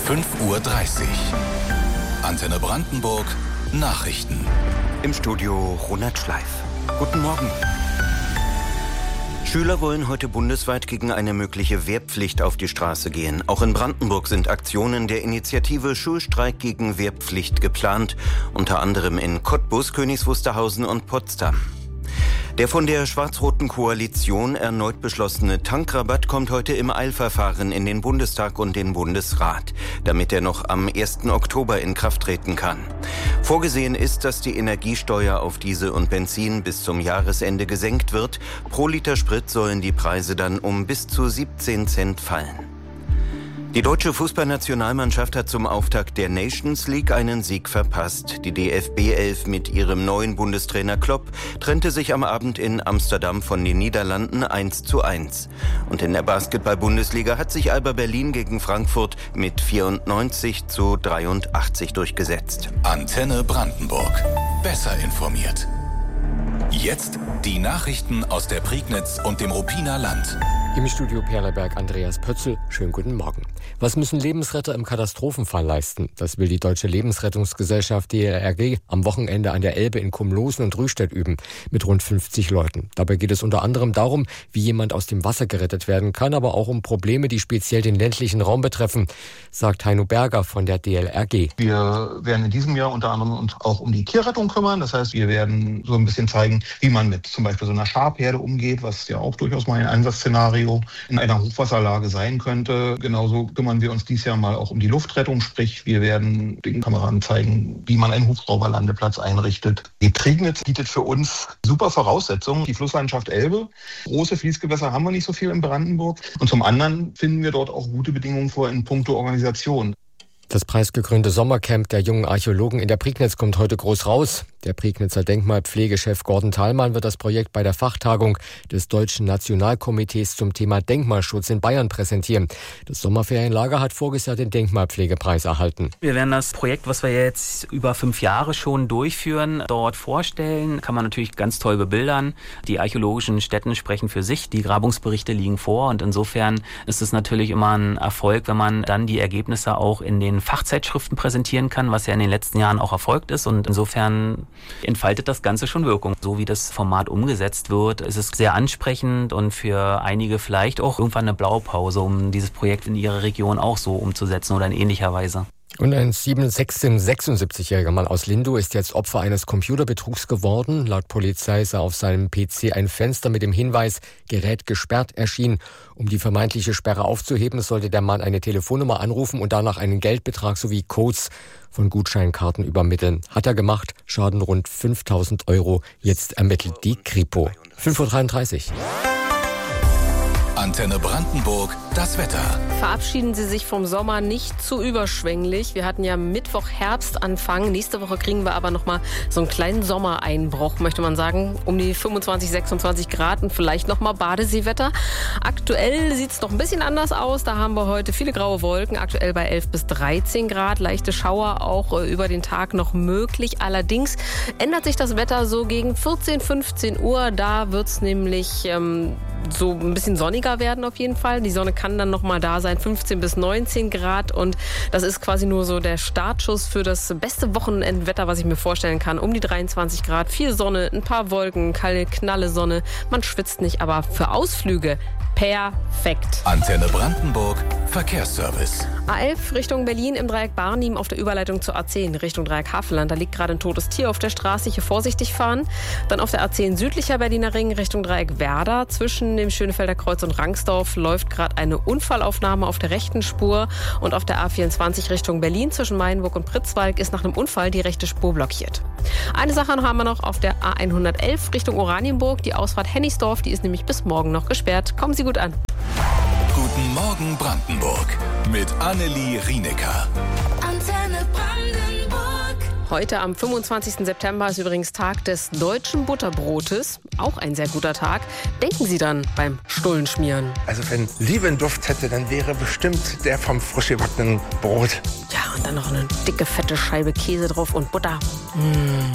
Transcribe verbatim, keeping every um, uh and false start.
fünf Uhr dreißig. Antenne Brandenburg, Nachrichten. Im Studio Ronald Schleif. Guten Morgen. Schüler wollen heute bundesweit gegen eine mögliche Wehrpflicht auf die Straße gehen. Auch in Brandenburg sind Aktionen der Initiative Schulstreik gegen Wehrpflicht geplant, unter anderem in Cottbus, Königs Wusterhausen und Potsdam. Der von der schwarz-roten Koalition erneut beschlossene Tankrabatt kommt heute im Eilverfahren in den Bundestag und den Bundesrat, damit er noch am ersten Oktober in Kraft treten kann. Vorgesehen ist, dass die Energiesteuer auf Diesel und Benzin bis zum Jahresende gesenkt wird. Pro Liter Sprit sollen die Preise dann um bis zu siebzehn Cent fallen. Die deutsche Fußballnationalmannschaft hat zum Auftakt der Nations League einen Sieg verpasst. Die D F B elf mit ihrem neuen Bundestrainer Klopp trennte sich am Abend in Amsterdam von den Niederlanden eins zu eins. Und in der Basketball-Bundesliga hat sich Alba Berlin gegen Frankfurt mit vierundneunzig zu dreiundachtzig durchgesetzt. Antenne Brandenburg. Besser informiert. Jetzt die Nachrichten aus der Prignitz und dem Ruppiner Land. Im Studio Perleberg Andreas Pötzl. Schönen guten Morgen. Was müssen Lebensretter im Katastrophenfall leisten? Das will die Deutsche Lebensrettungsgesellschaft D L R G am Wochenende an der Elbe in Kumlosen und Rüstedt üben, mit rund fünfzig Leuten. Dabei geht es unter anderem darum, wie jemand aus dem Wasser gerettet werden kann, aber auch um Probleme, die speziell den ländlichen Raum betreffen, sagt Heino Berger von der D L R G. Wir werden in diesem Jahr unter anderem uns auch um die Tierrettung kümmern. Das heißt, wir werden so ein bisschen zeigen, wie man mit zum Beispiel so einer Schafherde umgeht, was ja auch durchaus mal ein Einsatzszenario in einer Hochwasserlage sein könnte. Genauso kümmern wir uns dieses Jahr mal auch um die Luftrettung, sprich wir werden den Kameraden zeigen, wie man einen Hubschrauberlandeplatz einrichtet. Die Prignitz bietet für uns super Voraussetzungen. Die Flusslandschaft Elbe, große Fließgewässer haben wir nicht so viel in Brandenburg. Und zum anderen finden wir dort auch gute Bedingungen vor in puncto Organisation. Das preisgekrönte Sommercamp der jungen Archäologen in der Prignitz kommt heute groß raus. Der Prignitzer Denkmalpflegechef Gordon Thalmann wird das Projekt bei der Fachtagung des Deutschen Nationalkomitees zum Thema Denkmalschutz in Bayern präsentieren. Das Sommerferienlager hat voriges Jahr den Denkmalpflegepreis erhalten. Wir werden das Projekt, was wir jetzt über fünf Jahre schon durchführen, dort vorstellen. Kann man natürlich ganz toll bebildern. Die archäologischen Stätten sprechen für sich. Die Grabungsberichte liegen vor und insofern ist es natürlich immer ein Erfolg, wenn man dann die Ergebnisse auch in den Fachzeitschriften präsentieren kann, was ja in den letzten Jahren auch erfolgt ist und insofern entfaltet das Ganze schon Wirkung. So wie das Format umgesetzt wird, ist es sehr ansprechend und für einige vielleicht auch irgendwann eine Blaupause, um dieses Projekt in ihrer Region auch so umzusetzen oder in ähnlicher Weise. Und ein sechsundsiebzigjähriger Mann aus Lindow ist jetzt Opfer eines Computerbetrugs geworden. Laut Polizei sei auf seinem P C ein Fenster mit dem Hinweis "Gerät gesperrt" erschienen. Um die vermeintliche Sperre aufzuheben, sollte der Mann eine Telefonnummer anrufen und danach einen Geldbetrag sowie Codes von Gutscheinkarten übermitteln. Hat er gemacht, Schaden rund fünftausend Euro. Jetzt ermittelt die Kripo. fünf Uhr dreiunddreißig. Antenne Brandenburg, das Wetter. Verabschieden Sie sich vom Sommer nicht zu überschwänglich. Wir hatten ja Mittwoch Herbstanfang. Nächste Woche kriegen wir aber noch mal so einen kleinen Sommereinbruch, möchte man sagen. Um die fünfundzwanzig, sechsundzwanzig Grad und vielleicht noch mal Badeseewetter. Aktuell sieht es noch ein bisschen anders aus. Da haben wir heute viele graue Wolken. Aktuell bei elf bis dreizehn Grad. Leichte Schauer auch äh, über den Tag noch möglich. Allerdings ändert sich das Wetter so gegen vierzehn, fünfzehn Uhr. Da wird es nämlich ähm, so ein bisschen sonniger werden auf jeden Fall. Die Sonne kann dann noch mal da sein, fünfzehn bis neunzehn Grad und das ist quasi nur so der Startschuss für das beste Wochenendwetter, was ich mir vorstellen kann. Um die dreiundzwanzig Grad, viel Sonne, ein paar Wolken, kalte, knalle Sonne. Man schwitzt nicht, aber für Ausflüge perfekt. Antenne Brandenburg, Verkehrsservice. A elf Richtung Berlin im Dreieck Barnim auf der Überleitung zur A zehn Richtung Dreieck Havelland. Da liegt gerade ein totes Tier auf der Straße, hier vorsichtig fahren. Dann auf der A zehn südlicher Berliner Ring Richtung Dreieck Werder. Zwischen dem Schönefelder Kreuz und Rangsdorf läuft gerade eine Unfallaufnahme auf der rechten Spur. Und auf der A vierundzwanzig Richtung Berlin zwischen Mainburg und Pritzwalk ist nach einem Unfall die rechte Spur blockiert. Eine Sache haben wir noch auf der A hundertelf Richtung Oranienburg. Die Ausfahrt Hennigsdorf, die ist nämlich bis morgen noch gesperrt. Kommen Sie gut an. Guten Morgen Brandenburg mit Annelie Rienecker. Antenne Brandenburg. Heute am fünfundzwanzigsten September ist übrigens Tag des deutschen Butterbrotes. Auch ein sehr guter Tag. Denken Sie dann beim Stullenschmieren. Also wenn Liebe einen Duft hätte, dann wäre bestimmt der vom frisch gebackenen Brot. Ja, und dann noch eine dicke, fette Scheibe Käse drauf und Butter. Mmh.